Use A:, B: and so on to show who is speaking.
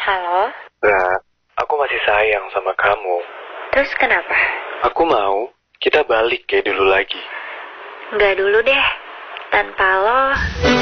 A: Halo?
B: Nah, aku masih sayang sama kamu.
A: Terus kenapa?
B: Aku mau kita balik kayak dulu lagi.
A: Nggak dulu deh. Tanpa lo,